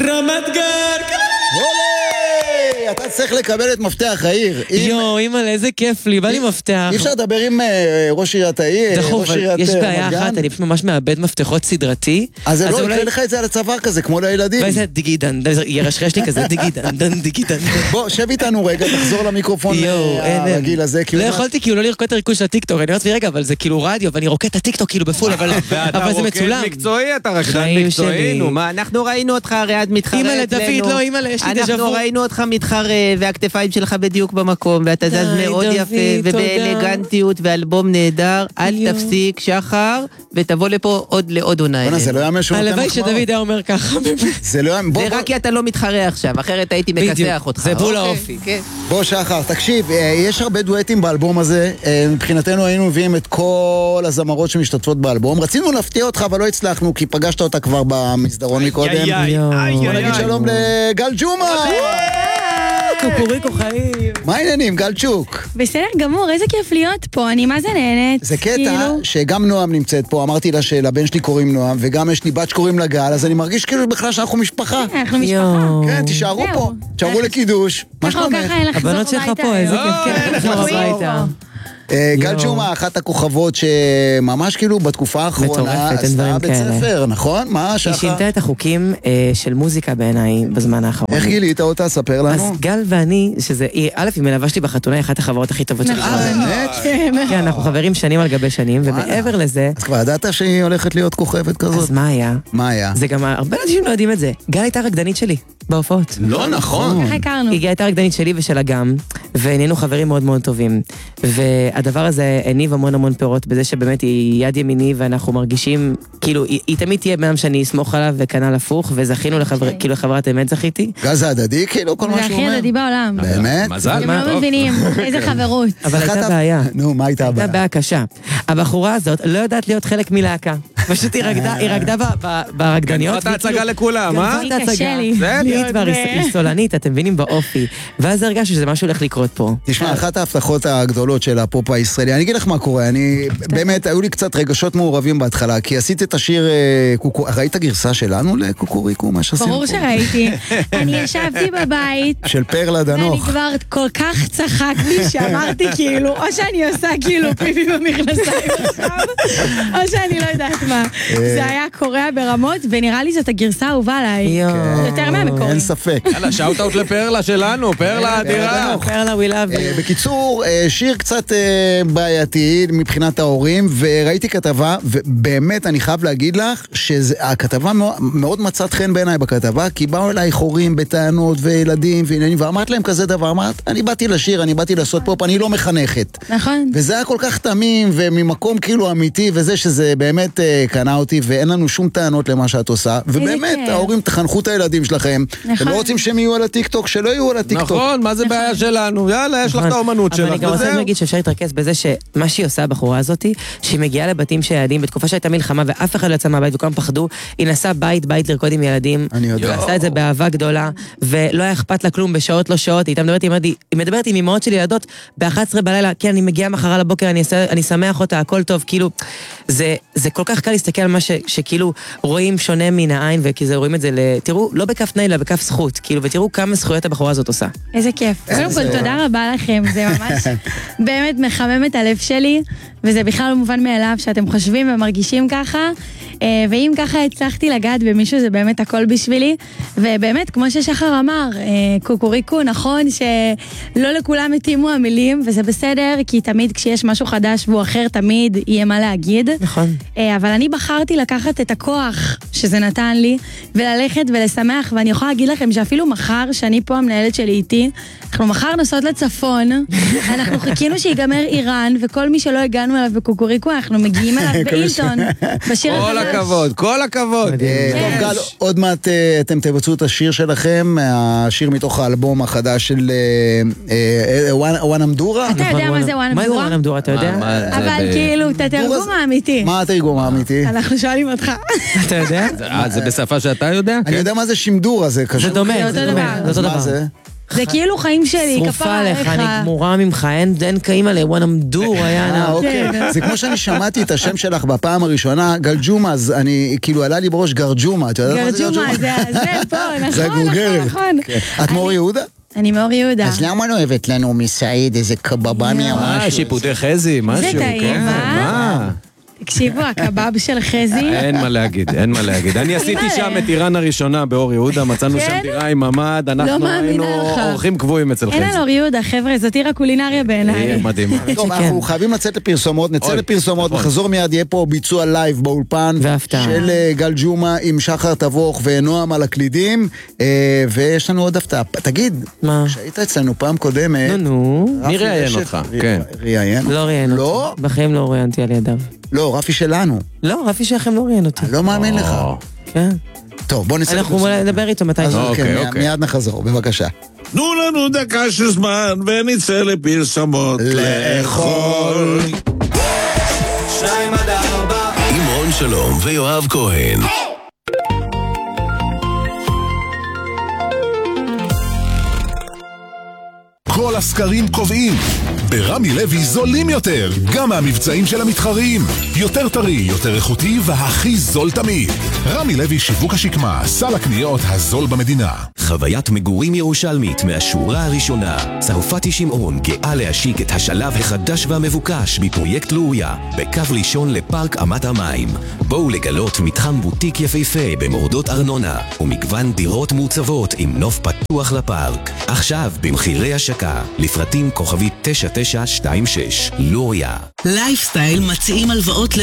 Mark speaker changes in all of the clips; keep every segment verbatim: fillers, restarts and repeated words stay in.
Speaker 1: רמת גר.
Speaker 2: אתה צריך לקבל את מפתח העיר.
Speaker 1: יו, אימא'לה, איזה כיף לי, בא לי מפתח.
Speaker 2: אי אפשר לדבר עם ראש עיריית העיר, ראש עיריית רמת גן.
Speaker 1: יש בעיה אחת, אני ממש מאבד מפתחות סדרתי.
Speaker 2: אז לא, יקרה לך את זה על הצוואר כזה, כמו לילדים.
Speaker 1: וזה דיגידן, ירשרש לי כזה דיגידן, דן דיגידן.
Speaker 2: בוא, שב איתנו רגע, תחזור למיקרופון הרגיל הזה.
Speaker 1: לא יכולתי כאילו לא לרקוד את הריקוד של הטיקטוק, אני אומרת רגע, אבל זה כאילו רדיו, ואני רוקד את הטיקטוק כאילו בפול, אבל זה מצולם.
Speaker 3: מקצועי, אתה רקדן מקצועי, נו, מה, אנחנו ראינו אותך הרי עד מתחרה
Speaker 1: אימא'לה, דוד, לא, אימא'לה, יש לי דז'ה וו.
Speaker 3: אנחנו ראינו אותך מתחרה, והכתפיים שלך בדיוק במקום, ואתה זז מאוד יפה, ובאלגנטיות, ואלבום נהדר. אל תפסיק, שחר, ותבוא לפה עוד לעוד עונה.
Speaker 2: זה לא היה משהו נותן
Speaker 1: הלוואי שדוד היה אומר ככה.
Speaker 2: זה
Speaker 3: רק כי אתה לא מתחרה עכשיו, אחרת הייתי מקצח אותך.
Speaker 1: זה בול האופי.
Speaker 2: בוא שחר, תקשיב, יש הרבה דואטים באלבום הזה. מבחינתנו היינו מביאים את כל הזמרות שמשתתפות באלבום. רצינו להפתיע אותך, אבל לא הצלחנו, כי פגשת אותה כבר במסדרון מקודם. בוא נגיד שלום לגל ג'ומה.
Speaker 1: קוקוריקו חיים.
Speaker 2: מה העניינים, גל צ'וק?
Speaker 4: בסדר גמור, איזה כיף להיות פה, אני מה זה נהנית.
Speaker 2: זה קטע שגם נועם נמצאת פה, אמרתי לה שלבן שלי קוראים נועם, וגם יש לי בת שקוראים לה גל, אז אני מרגיש כאילו בכלל שאנחנו משפחה.
Speaker 4: אנחנו משפחה.
Speaker 2: כן, תישארו פה, תישארו לקידוש. מה שלומך?
Speaker 1: הבנות שלך פה, איזה כיף, לחזור הביתה.
Speaker 2: גל ג'ומה, אחת הכוכבות שממש כאילו בתקופה האחרונה עשתה בית ספר, נכון? מה שחר?
Speaker 1: היא שינתה את החוקים של מוזיקה בעיניי בזמן האחרון.
Speaker 2: איך גילית אותה? ספר לנו.
Speaker 1: אז גל ואני, שזה, א', היא מלווה שלי בחתונה, אחת החברות הכי טובות שלי.
Speaker 2: אה, באמת?
Speaker 1: כן, אנחנו חברים שנים על גבי שנים, ומעבר לזה...
Speaker 2: אז כבר ידעת שהיא הולכת להיות כוכבת כזאת?
Speaker 1: אז מה היה?
Speaker 2: מה היה?
Speaker 1: זה גם, הרבה אנשים לא יודעים את זה. גל הייתה רקדנית שלי, בהופעות.
Speaker 2: לא נכון.
Speaker 4: ככה הכרנו.
Speaker 1: היא הייתה רקדנית שלי ושל אגם, ונהיינו חברים מאוד מאוד טובים. והדבר הזה הניב המון המון פירות בזה שבאמת היא יד ימיני, ואנחנו מרגישים, כאילו, היא, היא תמיד תהיה בנם שאני אסמוך עליו וכנל הפוך, וזכינו לחבר, כאילו לחברת אמת זכיתי.
Speaker 2: גז הדדי, כאילו, כל מה שהוא אומר.
Speaker 4: זה הכי הדדי בעולם.
Speaker 2: באמת?
Speaker 3: מזל.
Speaker 4: אתם לא מבינים איזה חברות.
Speaker 1: אבל הייתה בעיה.
Speaker 2: נו, מה הייתה הבעיה?
Speaker 1: הייתה בעיה קשה. הבחורה הזאת לא יודעת להיות חלק מלהקה. פשוט היא רקדה, היא רקדה ברקדניות.
Speaker 3: גנבה את ההצגה לכולם, אה?
Speaker 4: היא קשה לי.
Speaker 1: היא סולנית, אתם מבינים באופי. ואז הרגשתי שזה משהו הולך לקרות פה.
Speaker 2: תשמע, אחת ההבטחות הגדולות של הפופ הישראלי, אני אגיד לך מה קורה, אני באמת, היו לי קצת רגשות מעורבים בהתחלה, כי עשית את השיר קוקו, ראית גרסה שלנו לקוקוריקו, מה שעשינו פה?
Speaker 4: ברור שראיתי. אני ישבתי בבית.
Speaker 2: של פרלה דנוך.
Speaker 4: ואני כבר כל כך צחקתי שאמרתי כאילו, או שאני עושה כאילו פיפי במכנסיים עכשיו, או שאני לא יודעת מה. זה היה קורע ברמות, ונראה לי זאת הגרסה האהובה עליי. יותר מהמקורי.
Speaker 2: אין ספק.
Speaker 3: יאללה, שאוט אאוט לפרלה שלנו, פרלה אדירה.
Speaker 1: פרלה, we love you.
Speaker 2: בקיצור, שיר קצת בעייתי מבחינת ההורים, וראיתי כתבה, ובאמת אני חייב להגיד לך, שהכתבה מאוד מצאת חן בעיניי בכתבה, כי באו אליי הורים בטענות וילדים ועניינים, ואמרת להם כזה דבר, אמרת, אני באתי לשיר, אני באתי לעשות פופ, אני לא מחנכת.
Speaker 4: נכון.
Speaker 2: וזה היה כל כך תמים, וממקום כאילו אמיתי, וזה שזה באמת קנה אותי, ואין לנו שום טענות למה שאת עושה, ובאמת ההורים תחנכו את הילדים שלכם, אתם לא רוצים שהם יהיו על הטיקטוק, שלא יהיו על הטיקטוק.
Speaker 3: נכון, מה זה בעיה שלנו? יאללה, יש לך את האומנות שלך.
Speaker 1: אבל אני גם רוצה להגיד שאפשר להתרכז בזה שמה שהיא עושה הבחורה הזאת, שהיא מגיעה לבתים של ילדים, בתקופה שהייתה מלחמה ואף אחד לא יצא מהבית וכולם פחדו, היא נסעה בית בית לרקוד עם ילדים, ועשה את זה באהבה גדולה, ולא היה אכפת לה כלום בשעות לא שעות, היא מדברת עם אמהות של ילדות ב-אחת עשרה בלילה, כן, אני מגיעה מחר על הבוקר, אני שמח אותה, הכל טוב, כאילו, זה כל כך קל להסתכל על מה שכאילו רואים שונה מן העין, וכי זה רואים את זה, תראו, לא בכף תנאי, אלא בכף זכות, כאילו, ותראו כמה זכויות הבחורה הזאת עושה.
Speaker 4: איזה כיף. קודם כל, תודה רבה לכם, זה ממש באמת מחמם את הלב שלי, וזה בכלל לא מובן מאליו שאתם חושבים ומרגישים ככה, ואם ככה הצלחתי לגעת במישהו, זה באמת הכל בשבילי, ובאמת, כמו ששחר אמר, קוקוריקו, נכון שלא לכולם התאימו המילים, וזה בסדר, כי תמיד כשיש משהו חדש והוא אחר, תמיד יהיה מה להגיד.
Speaker 1: נכון.
Speaker 4: אבל אני בחרתי לקחת את הכוח שזה נתן לי, וללכת ולשמח, ואני יכולה להגיד לכם שאפילו מחר, שאני פה המנהלת שלי איתי, אנחנו מחר נוסעות לצפון, אנחנו חיכינו שיגמר איראן, וכל מי שלא הגענו אליו בקוקוריקו, אנחנו מגיעים אליו באילטון, בשיר החדש.
Speaker 3: כל הכבוד, כל הכבוד.
Speaker 2: טוב גל, עוד מעט אתם תבצעו את השיר שלכם, השיר מתוך האלבום החדש של וואן אמדורה.
Speaker 4: אתה יודע מה זה וואן אמדורה?
Speaker 1: מה הוא וואן אמדורה, אתה יודע?
Speaker 4: אבל כאילו, את התרגום האמיתי.
Speaker 2: מה התרגום האמיתי?
Speaker 4: אנחנו שואלים אותך.
Speaker 1: אתה יודע?
Speaker 3: זה בשפה שאתה יודע?
Speaker 2: אני יודע מה זה שימדורה, זה קשור.
Speaker 1: זה דומה, זה דומה.
Speaker 2: מה זה?
Speaker 4: זה כאילו חיים שלי,
Speaker 1: שרופה
Speaker 4: כפרה
Speaker 1: עליך,
Speaker 4: עליך.
Speaker 1: אני גמורה ממך, אין קיים עלי, וואן אמדור, היה
Speaker 2: אה, אוקיי. זה כמו שאני שמעתי את השם שלך בפעם הראשונה, גלג'ומה, אז אני, כאילו עלה לי בראש גרג'ומה, את יודעת מה זה גרג'ומה?
Speaker 4: גרג'ומה, זה פה, נכון,
Speaker 2: זה
Speaker 4: נכון,
Speaker 2: גולגרת.
Speaker 4: נכון.
Speaker 2: את מאור יהודה?
Speaker 4: אני מאור יהודה.
Speaker 2: אז למה לא הבאת לנו מסעיד איזה קבבני או
Speaker 5: אה,
Speaker 2: משהו?
Speaker 5: שיפוטי חזי, משהו.
Speaker 4: טעים,
Speaker 5: כן,
Speaker 4: אה?
Speaker 5: מה?
Speaker 4: תקשיבו, הקבב של חזי.
Speaker 5: אין מה להגיד, אין מה להגיד. אני עשיתי שם את איראן הראשונה באור יהודה, מצאנו שם
Speaker 4: כן?
Speaker 5: דירה עם ממ"ד, אנחנו
Speaker 4: מאמינה
Speaker 5: היינו
Speaker 4: לך.
Speaker 5: אורחים קבועים אצל
Speaker 4: אין על
Speaker 5: חזי.
Speaker 4: אור יהודה, חבר'ה, זאת עיר הקולינריה בעיניי.
Speaker 5: עיר מדהימה.
Speaker 2: טוב, אנחנו חייבים לצאת לפרסומות, נצא
Speaker 5: אוי,
Speaker 2: לפרסומות,
Speaker 5: נכון.
Speaker 2: נחזור מיד, יהיה פה ביצוע לייב באולפן
Speaker 1: והפתעה.
Speaker 2: של אה, גל ג'ומה עם שחר תבוך ונועם על הקלידים, אה, ויש לנו עוד הפתעה. תגיד,
Speaker 1: מה?
Speaker 2: שהיית אצלנו פעם קודמת,
Speaker 1: נו, נו.
Speaker 2: רפי
Speaker 5: מי ראיין
Speaker 2: רשף-
Speaker 5: אותך?
Speaker 2: ר-
Speaker 5: כן.
Speaker 2: ראיין?
Speaker 1: לא ראיין
Speaker 2: לא?
Speaker 1: אותי. בחיים לא ראיינתי על ידיו.
Speaker 2: לא, רפי שלנו.
Speaker 1: לא, רפי שלכם לא ראיין אותי.
Speaker 2: אני לא מאמין לך.
Speaker 5: או,
Speaker 1: כן.
Speaker 2: טוב, בוא נצא
Speaker 1: אנחנו
Speaker 2: לפרסומות.
Speaker 1: נדבר איתו מתי.
Speaker 2: אז
Speaker 1: ש-
Speaker 5: אוקיי,
Speaker 2: כן, מיד-
Speaker 5: אוקיי.
Speaker 2: מיד נחזור, בבקשה.
Speaker 6: תנו לנו דקה של זמן ונצא לפרסומות לאכול.
Speaker 7: שתיים עד ארבע עם רון שלום ויואב כהן.
Speaker 8: כל הסקרים קובעים. ברמי לוי זולים יותר, גם מהמבצעים של המתחרים. יותר טרי, יותר איכותי והכי זול תמיד. רמי לוי שיווק השקמה, סל הקניות הזול במדינה.
Speaker 7: חוויית מגורים ירושלמית מהשורה הראשונה. צרפתי שמעון גאה להשיק את השלב החדש והמבוקש בפרויקט לוריה, בקו ראשון לפארק אמת המים. בואו לגלות מתחם בוטיק יפהפה במורדות ארנונה, ומגוון דירות מוצבות עם נוף פתוח לפארק. עכשיו במחירי השקה, לפרטים כוכבית תשע תשע שתיים שש. לוריה.
Speaker 9: לייפסטייל מציעים הלוואות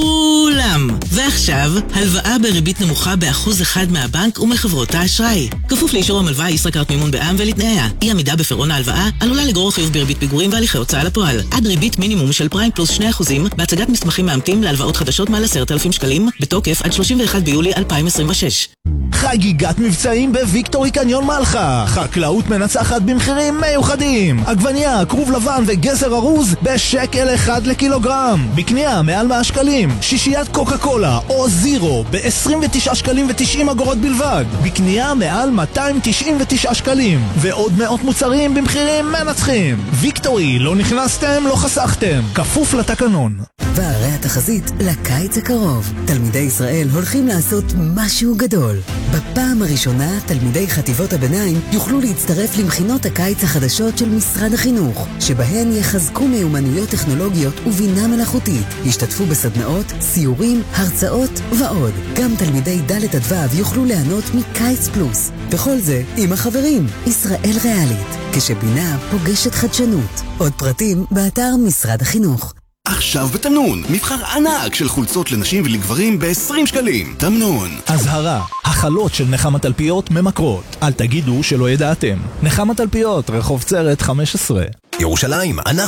Speaker 9: לכולם. ועכשיו, הלוואה בריבית נמוכה באחוז אחד מהבנק ומחברות האשראי. כפוף לאישור המלווה ישראכרט מימון בע"מ ולתנאיה. אי עמידה בפירעון ההלוואה עלולה לגרור חיוב בריבית פיגורים והליכי הוצאה לפועל. עד ריבית מינימום של פריים פלוס שני אחוזים בהצגת מסמכים מאמתים להלוואות חדשות מעל עשרת אלפים שקלים, בתוקף עד שלושים ואחד ביולי אלפיים עשרים ושש.
Speaker 10: חגיגת מבצעים בוויקטורי קניון מלחה. חקלאות מנצחת במחירים מיוחדים. עגבניה, כרוב לבן וגזר ארוז בשקל אחד לקילוגרם. בקנייה מעל מאה שקלים. שישיית קוקה קולה או זירו ב-עשרים ותשעה שקלים ו-תשעים אגורות בלבד. בקנייה מעל מאתיים תשעים ותשעה שקלים. ועוד מאות מוצרים במחירים מנצחים. ויקטורי, לא נכנסתם, לא חסכתם. כפוף לתקנון.
Speaker 11: והרי התחזית לקיץ הקרוב. תלמידי ישראל הולכים לעשות משהו גדול. בפעם הראשונה, תלמידי חטיבות הביניים יוכלו להצטרף למכינות הקיץ החדשות של משרד החינוך, שבהן יחזקו מיומנויות טכנולוגיות ובינה מלאכותית, ישתתפו בסדנאות, סיורים, הרצאות ועוד. גם תלמידי ד' עד ו' יוכלו ליהנות מקיץ פלוס. וכל זה עם החברים, ישראל ריאלית, כשבינה פוגשת חדשנות. עוד פרטים באתר משרד החינוך.
Speaker 7: עכשיו בתמנון, מבחר ענק של חולצות לנשים ולגברים ב-עשרים שקלים. תמנון.
Speaker 10: אזהרה, החלות של נחמה תלפיות ממכרות. אל תגידו שלא ידעתם. נחמה תלפיות, רחוב צרת חמש עשרה.
Speaker 7: ירושלים, אנחנו